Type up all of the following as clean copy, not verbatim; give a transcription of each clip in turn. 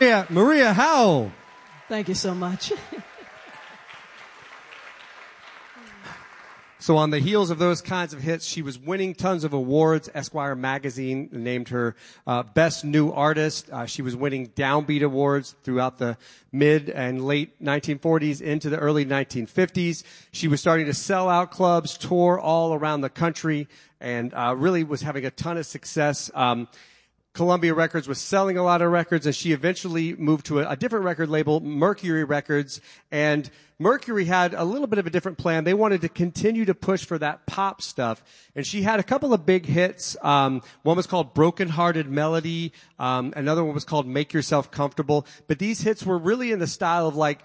Maria Howell. Thank you so much. So on the heels of those kinds of hits, she was winning tons of awards. Esquire magazine named her Best New Artist. She was winning Downbeat Awards throughout the mid and late 1940s into the early 1950s. She was starting to sell out clubs, tour all around the country, and really was having a ton of success. Columbia Records was selling a lot of records, and she eventually moved to a different record label, Mercury Records, and Mercury had a little bit of a different plan. They wanted to continue to push for that pop stuff, and she had a couple of big hits. One was called Broken Hearted Melody. Another one was called Make Yourself Comfortable. But these hits were really in the style of like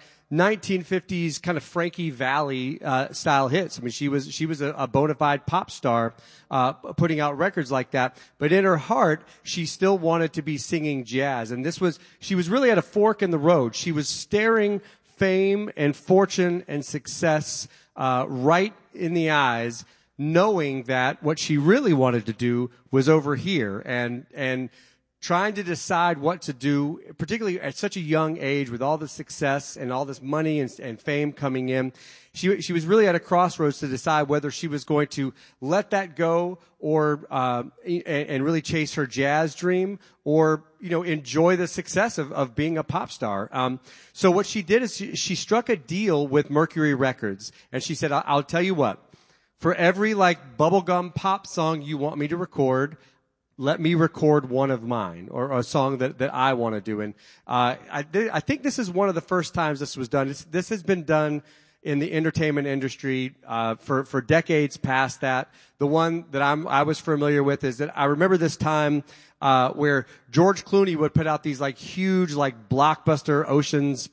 1950s kind of Frankie Valli style hits. I mean, she was a bona fide pop star putting out records like that. But in her heart, she still wanted to be singing jazz. And she was really at a fork in the road. She was staring fame and fortune and success right in the eyes, knowing that what she really wanted to do was over here, and trying to decide what to do, particularly at such a young age with all the success and all this money and fame coming in. She was really at a crossroads to decide whether she was going to let that go or and really chase her jazz dream, or enjoy the success of being a pop star. So what she did is she struck a deal with Mercury Records, and she said, I'll tell you what, for every like bubblegum pop song you want me to record, let me record one of mine, or a song that I want to do. And I think this is one of the first times this was done. This has been done in the entertainment industry for decades past that. The one that I was familiar with is that I remember this time where George Clooney would put out these like huge like blockbuster Ocean's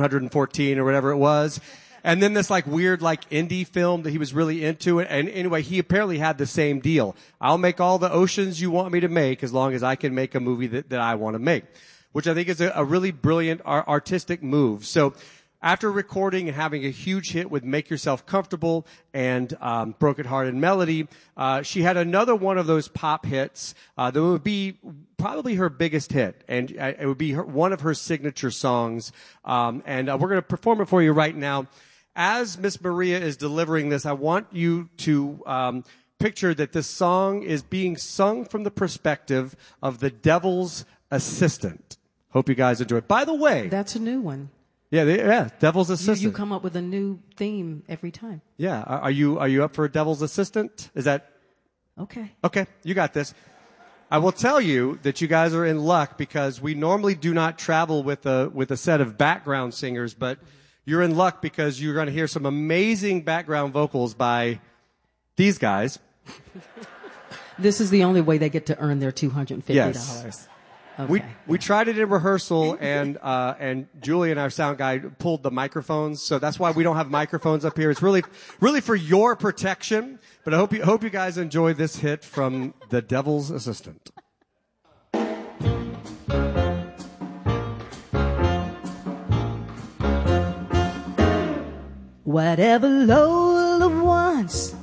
714 or whatever it was. And then this like weird like indie film that he was really into. And anyway, he apparently had the same deal. I'll make all the oceans you want me to make as long as I can make a movie that I want to make, which I think is a really brilliant artistic move. So after recording and having a huge hit with Make Yourself Comfortable and Broken Hearted Melody, she had another one of those pop hits that would be probably her biggest hit, and it would be one of her signature songs. And we're going to perform it for you right now. As Miss Maria is delivering this, I want you to picture that this song is being sung from the perspective of the devil's assistant. Hope you guys enjoy it. By the way, that's a new one. Yeah, Devil's Assistant. You come up with a new theme every time. Yeah. Are you up for a Devil's Assistant? Is that? Okay. Okay, you got this. I will tell you that you guys are in luck, because we normally do not travel with a set of background singers, but you're in luck because you're going to hear some amazing background vocals by these guys. This is the only way they get to earn their $250. Yes. Okay. We tried it in rehearsal, and Julian, our sound guy, pulled the microphones, so that's why we don't have microphones up here. It's really for your protection. But I hope you guys enjoy this hit from the Devil's Assistant. Whatever Lola wants,